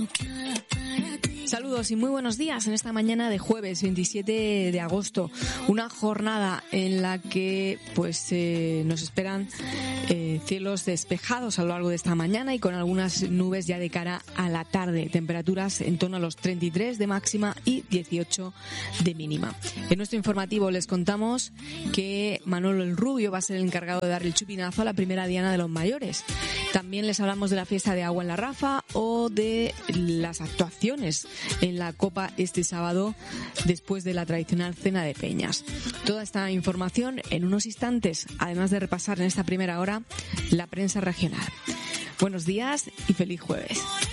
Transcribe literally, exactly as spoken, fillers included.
Saludos y muy buenos días en esta mañana de jueves veintisiete de agosto, una jornada en la que pues eh, nos esperan eh, cielos despejados a lo largo de esta mañana y con algunas nubes ya de cara a la tarde, temperaturas en torno a los treinta y tres de máxima y dieciocho de mínima. En nuestro informativo les contamos que Manolo el Rubio va a ser el encargado de dar el chupinazo a la primera diana de los mayores. También les hablamos de la fiesta de agua en la Rafa o de las actuaciones en la Copa este sábado después de la tradicional cena de peñas. Toda esta información en unos instantes, además de repasar en esta primera hora la prensa regional. Buenos días y feliz jueves.